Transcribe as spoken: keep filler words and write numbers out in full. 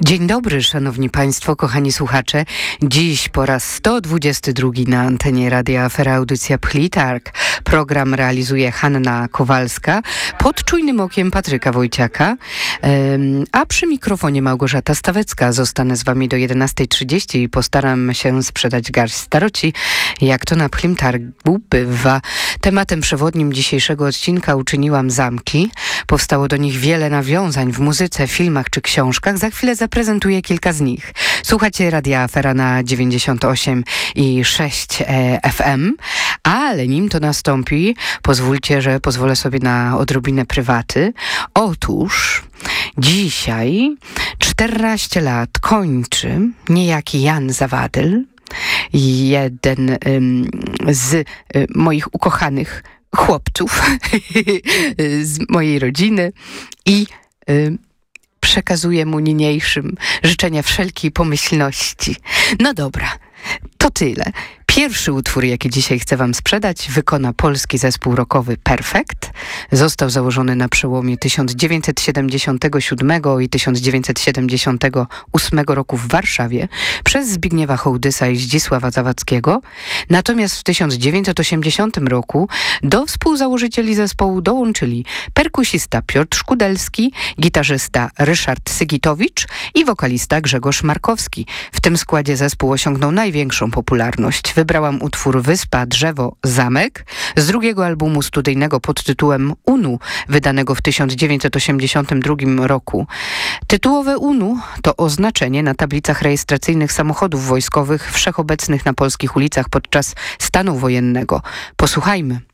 Dzień dobry, szanowni państwo, kochani słuchacze. Dziś po raz sto dwudziesty drugi na antenie Radia Afera audycja Plitarg. Program realizuje Hanna Kowalska pod czujnym okiem Patryka Wojciaka, ym, a przy mikrofonie Małgorzata Stawecka. Zostanę z wami do jedenastej trzydzieści i postaram się sprzedać garść staroci, jak to na Plitargu bywa. Tematem przewodnim dzisiejszego odcinka uczyniłam zamki. Powstało do nich wiele nawiązań w muzyce, filmach czy książkach. Za chwilę zaprezentuję kilka z nich. Słuchacie Radia Afera na dziewięćdziesiąt osiem i sześć F M, ale nim to nastąpi, pozwólcie, że pozwolę sobie na odrobinę prywaty. Otóż dzisiaj czternaście lat kończy niejaki Jan Zawadyl, jeden ym, z y, moich ukochanych chłopców z mojej rodziny i y, przekazuję mu niniejszym życzenia wszelkiej pomyślności. No dobra, to tyle. Pierwszy utwór, jaki dzisiaj chcę wam sprzedać, wykona polski zespół rockowy Perfekt. Został założony na przełomie tysiąc dziewięćset siedemdziesiątego siódmego i tysiąc dziewięćset siedemdziesiątego ósmego roku w Warszawie przez Zbigniewa Hołdysa i Zdzisława Zawadzkiego. Natomiast w tysiąc dziewięćset osiemdziesiątym roku do współzałożycieli zespołu dołączyli perkusista Piotr Szkudelski, gitarzysta Ryszard Sygitowicz i wokalista Grzegorz Markowski. W tym składzie zespół osiągnął największą popularność. Wybrałam utwór Wyspa, Drzewo, Zamek z drugiego albumu studyjnego pod tytułem Unu, wydanego w tysiąc dziewięćset osiemdziesiątym drugim roku. Tytułowe Unu to oznaczenie na tablicach rejestracyjnych samochodów wojskowych wszechobecnych na polskich ulicach podczas stanu wojennego. Posłuchajmy.